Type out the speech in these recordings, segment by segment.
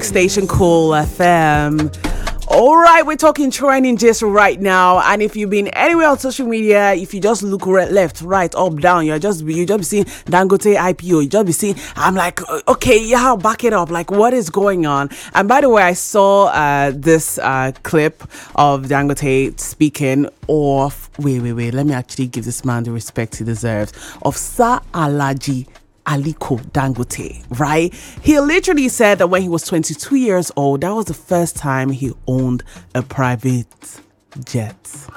Station Cool FM. All right, we're talking trending just right now, and if you've been anywhere on social media, if you just look left, right, up, down, you just be seeing Dangote IPO. You just be seeing. I'm like, okay, yeah, I'll back it up. Like, what is going on? And by the way, I saw this clip of Dangote speaking of. Wait. Let me actually give this man the respect he deserves. Of Sir Alhaji Aliko Dangote, right? He literally said that when he was 22 years old, that was the first time he owned a private jet.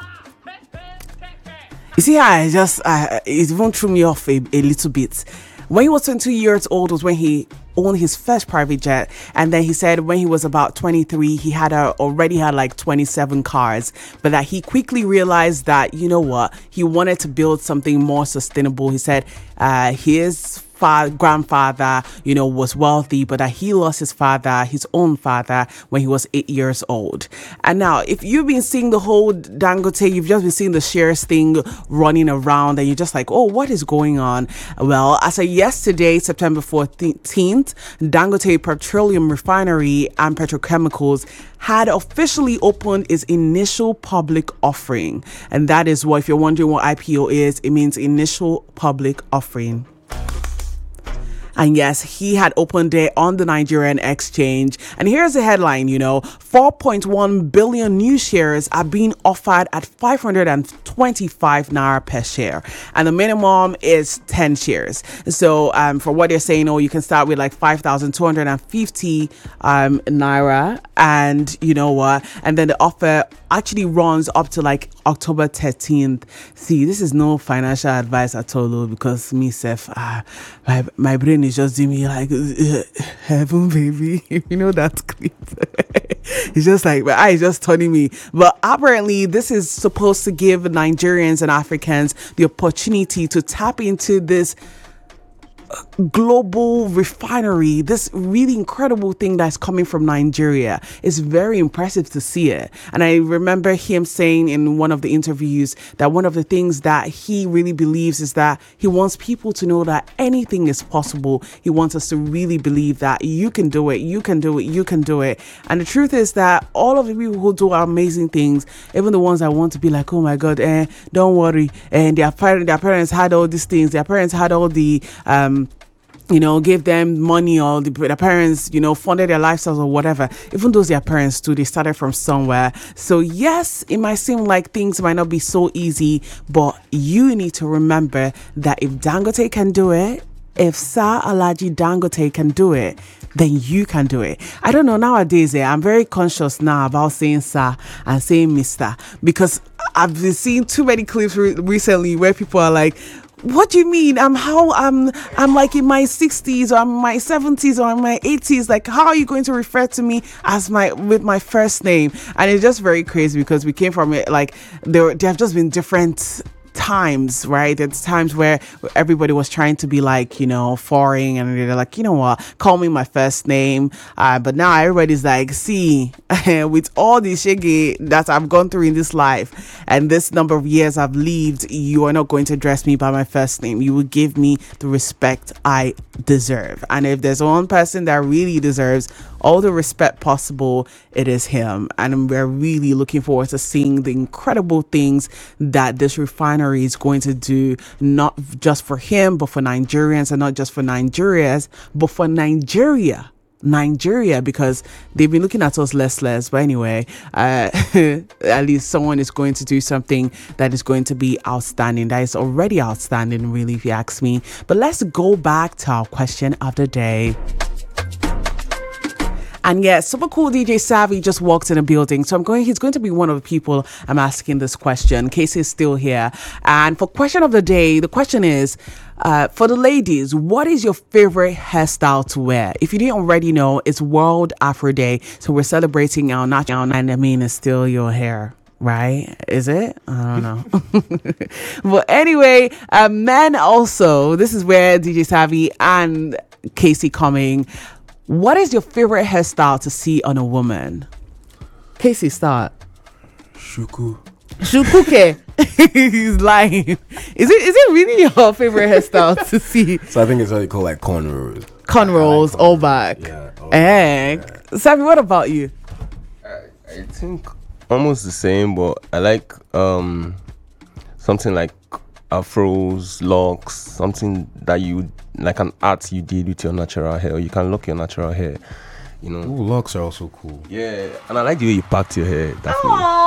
You see how it even threw me off a little bit. When he was 22 years old was when he owned his first private jet, and then he said when he was about 23 he already had like 27 cars, but that he quickly realized that, you know what, he wanted to build something more sustainable. He said his grandfather, was wealthy, but that he lost his own father, when he was 8 years old. And now, if you've been seeing the whole Dangote, you've just been seeing the shares thing running around, and you're just like, oh, what is going on? Well, as of yesterday, September 14th, Dangote Petroleum Refinery and Petrochemicals had officially opened its initial public offering. And that is what, if you're wondering what IPO is, it means initial public offering. And yes, he had opened it on the Nigerian exchange. And here's the headline, 4.1 billion new shares are being offered at 525 naira per share. And the minimum is 10 shares. So for what they're saying, you can start with like 5,250 naira. And you know what? And then the offer actually runs up to like October 13th. See, this is no financial advice at all, because me, Seth, my brain is just doing me like, heaven, baby. You know that clip? It's just like, my eye is just turning me. But apparently, this is supposed to give Nigerians and Africans the opportunity to tap into this global refinery, this really incredible thing that's coming from Nigeria. It's very impressive to see it. And I remember him saying in one of the interviews that one of the things that he really believes is that he wants people to know that anything is possible. He wants us to really believe that you can do it, you can do it, you can do it. And the truth is that all of the people who do amazing things, even the ones that want to be like, oh my God, don't worry, and their parents had all these things, their parents had all the gave them money, or their parents, funded their lifestyles or whatever. Even though their parents too, they started from somewhere. So yes, it might seem like things might not be so easy, but you need to remember that if Dangote can do it, if Sir Alhaji Dangote can do it, then you can do it. I don't know, nowadays, I'm very conscious now about saying sir and saying Mr. because I've been seeing too many clips recently where people are like, what do you mean? I'm like in my 60s, or I'm in my 70s, or in my 80s. Like, how are you going to refer to me as with my first name? And it's just very crazy because we came from it. Like, there have just been different times, right? There's times where everybody was trying to be like, foreign, and they're like, you know what, call me my first name. But now everybody's like, see, with all the shiggy that I've gone through in this life and this number of years I've lived, you are not going to address me by my first name. You will give me the respect I deserve. And if there's one person that really deserves all the respect possible, it is him. And we're really looking forward to seeing the incredible things that this refinery is going to do, not just for him, but for Nigerians, and not just for Nigerians, but for Nigeria, because they've been looking at us less. But anyway, at least someone is going to do something that is going to be outstanding. That is already outstanding, really, if you ask me. But let's go back to our question of the day. And yes, super cool DJ Savvy just walked in a building. So he's going to be one of the people I'm asking this question. Casey is still here. And for question of the day, the question is, for the ladies, what is your favorite hairstyle to wear? If you didn't already know, it's World Afro Day. So we're celebrating our natural, and I mean, it's still your hair. Right? Is it? I don't know. But anyway, men also, this is where DJ Savvy and Casey coming. What is your favorite hairstyle to see on a woman? Casey, start. Shuku. Shukuke. He's lying. Is it really your favorite hairstyle to see? So I think it's what you call like cornrows. Cornrows, all back. Yeah. Savi, what about you? I think almost the same, but I like something like afros, locks, something that you like an art you did with your natural hair. Or you can lock your natural hair, you know. Ooh, locks are also cool. Yeah, and I like the way you packed your hair. Definitely.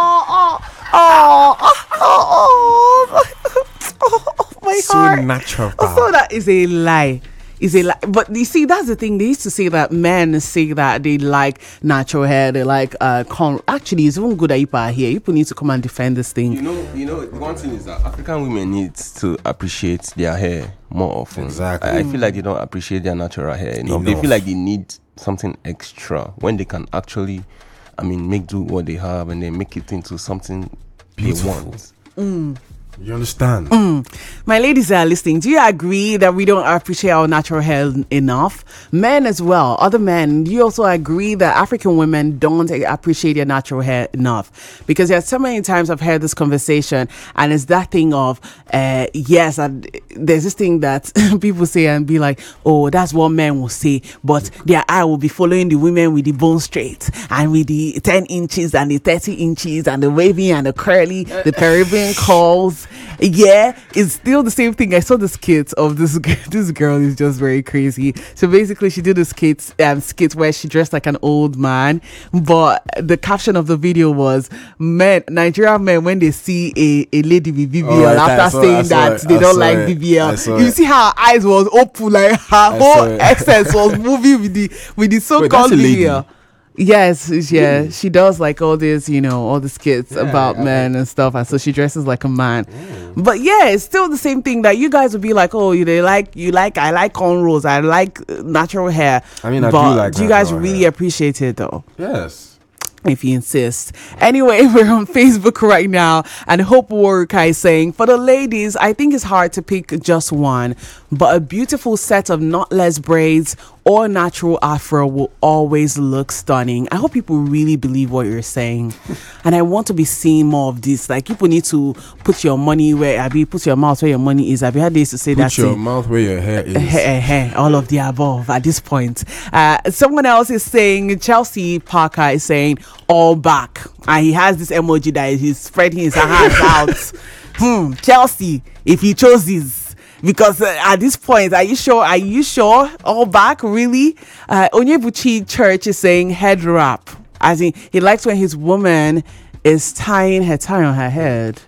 My So heart. natural. Also, that is a lie. Is a lie. But you see, that's the thing. They used to say that men say that they like natural hair. They like actually, it's even good that you are here. People need to come and defend this thing. You know, one thing is that African women need to appreciate their hair more often. Exactly. I feel like they don't appreciate their natural hair enough. They feel like they need something extra when they can actually, make do what they have and then make it into something Beautiful. they want. You understand? My ladies that are listening, do you agree that we don't appreciate our natural hair enough? Men as well, other men, do you also agree that African women don't appreciate their natural hair enough? Because there's so many times I've heard this conversation, and it's that thing of, yes, there's this thing that people say and be like, oh, that's what men will say, but their eye will be following the women with the bone straight and with the 10 inches and the 30 inches and the wavy and the curly, the Caribbean curls. Yeah, it's still the same thing. I saw the skit of this girl is just very crazy. So basically she did a skit where she dressed like an old man, but the caption of the video was Nigerian men, when they see a lady with BBL, after saying that they don't like BBL, you see her eyes was open, like her whole essence was moving with the so-called BBL. Yes, yeah, she does like all this, all the skits about men and stuff, and so she dresses like a man. But yeah, it's still the same thing that you guys would be like, oh, I like cornrows, I like natural hair. I do like. Do you guys really appreciate it though? Yes. If you insist. Anyway, we're on Facebook right now, and Hope Waruka is saying, for the ladies, I think it's hard to pick just one, but a beautiful set of knotless braids or natural afro will always look stunning. I hope people really believe what you're saying. And I want to be seeing more of this. Like, people need to put your money put your mouth where your money is. Have you had this to say that? Put your mouth where your hair is. All of the above at this point. Someone else is saying, Chelsea Parker is saying, all back. And he has this emoji that he's spreading his hands out. Chelsea, if he chose this. Because at this point, are you sure? All back, really? Onyebuchi Church is saying head wrap. As in, he likes when his woman is tying her tie on her head.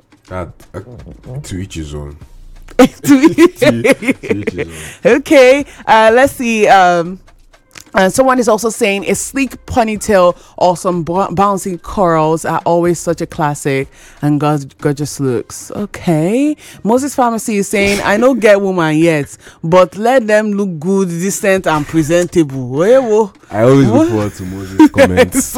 To each his own. To each his own. Okay, let's see. Someone is also saying a sleek ponytail or some bouncy curls are always such a classic and gorgeous looks. Okay. Moses Pharmacy is saying, I don't get woman yet, but let them look good, decent, and presentable. I always look forward to Moses' comments.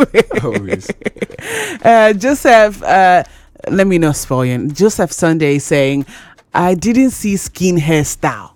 Always. Joseph, let me not spoil you. Joseph Sunday is saying, I didn't see skin hairstyle.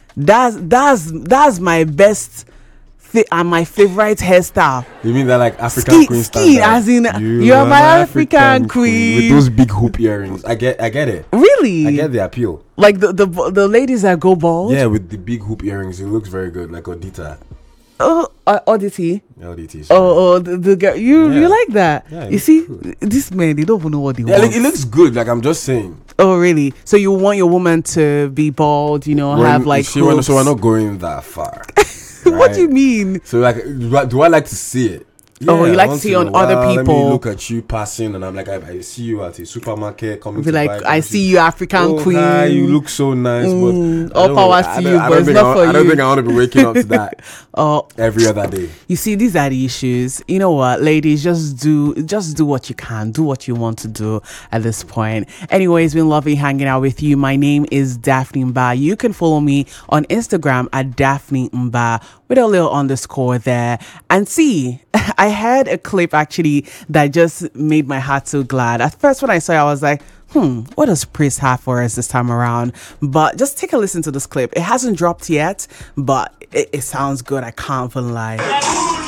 That's my best and my favorite hairstyle. You mean that like African queen standard? As in you're my African queen with those big hoop earrings. I get it. Really? I get the appeal. Like the ladies that go bald. Yeah, with the big hoop earrings, it looks very good, like Odita. Oh, Oddity. LDT. Oh, the girl. You like that? Yeah, you see, these men, they don't even know what they want. Like, it looks good. Like, I'm just saying. Oh, really? So you want your woman to be bald? Have like. So we're not going that far. What do you mean? So like, do I like to see it? Yeah, you like to see on other people. Let me look at you passing, and I'm like, I see you at a supermarket coming. Be like, I see you, African queen. Hi, you look so nice. But all power to you, but it's not for you. I don't think I want to be waking up to that. Every other day. You see, these are the issues. You know what, ladies, just do what you can, do what you want to do at this point. Anyway, it's been lovely hanging out with you. My name is Daphne Mba. You can follow me on Instagram at Daphne Mba with a little underscore there. And see, I had a clip actually that just made my heart so glad. At first, when I saw it, I was like, what does Prince have for us this time around? But just take a listen to this clip. It hasn't dropped yet, but it sounds good. I can't even lie.